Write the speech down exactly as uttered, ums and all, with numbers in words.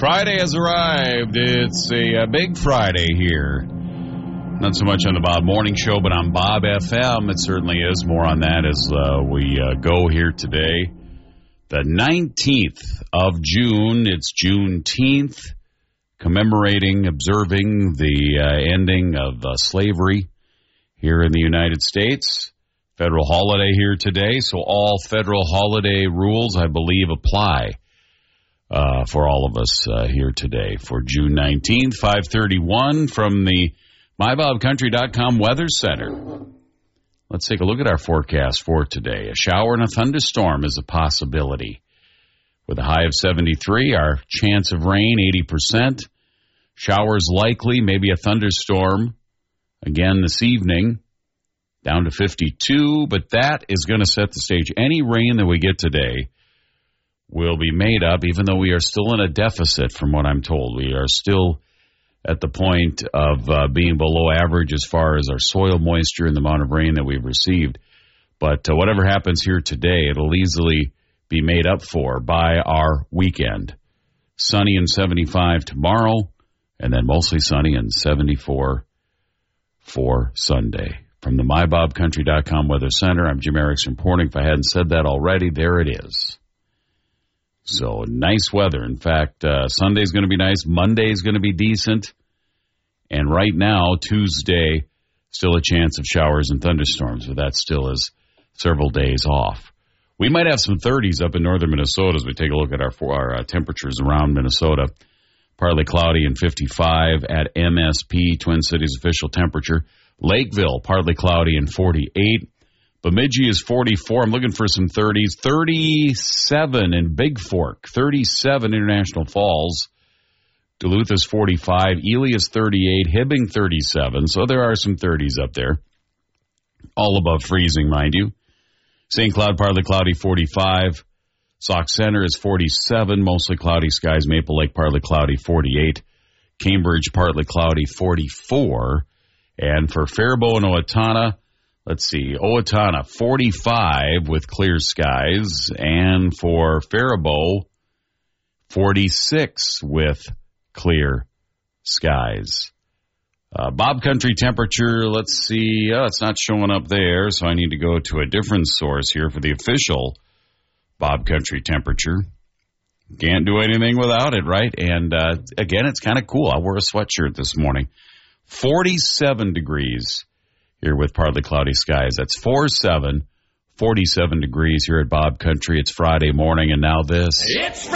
Friday has arrived. It's a, a big Friday here. Not so much on the Bob Morning Show, but on Bob F M. It certainly is. More on that as uh, we uh, go here today. The nineteenth of June. It's Juneteenth, commemorating, observing the uh, ending of uh, slavery here in the United States. Federal holiday here today, so all federal holiday rules, I believe, apply. Uh, for all of us uh, here today for June nineteenth, five thirty-one from the my bob country dot com Weather Center. Let's take a look at our forecast for today. A shower and a thunderstorm is a possibility. With a high of seventy-three, our chance of rain, eighty percent. Showers likely, maybe a thunderstorm again this evening, down to fifty-two, but that is going to set the stage. Any rain that we get today will be made up, even though we are still in a deficit from what I'm told. We are still at the point of uh, being below average as far as our soil moisture and the amount of rain that we've received. But uh, whatever happens here today, it'll easily be made up for by our weekend. Sunny and seventy-five tomorrow, and then mostly sunny and seventy-four for Sunday. From the my bob country dot com Weather Center, I'm Jim Erickson reporting. If I hadn't said that already, there it is. So nice weather. In fact, uh, Sunday's going to be nice. Monday's going to be decent. And right now, Tuesday, still a chance of showers and thunderstorms, but that still is several days off. We might have some thirties up in northern Minnesota as we take a look at our, our uh, temperatures around Minnesota. Partly cloudy and fifty-five at M S P, Twin Cities official temperature. Lakeville, partly cloudy and forty-eight. Bemidji is forty-four. I'm looking for some thirties. thirty-seven in Big Fork. thirty-seven International Falls. Duluth is forty-five. Ely is thirty-eight. Hibbing thirty-seven. So there are some thirties up there. All above freezing, mind you. Saint Cloud, partly cloudy, forty-five. Sauk Center is forty-seven. Mostly cloudy skies. Maple Lake, partly cloudy, forty-eight. Cambridge, partly cloudy, forty-four. And for Faribault and Owatonna, let's see, Owatonna, forty-five with clear skies. And for Faribault, forty-six with clear skies. Uh, Bob Country temperature, let's see, oh, it's not showing up there, so I need to go to a different source here for the official Bob Country temperature. Can't do anything without it, right? And uh, again, it's kind of cool. I wore a sweatshirt this morning. forty-seven degrees here with partly cloudy skies. That's four seven, forty-seven degrees here at Bob Country. It's Friday morning, and now this. It's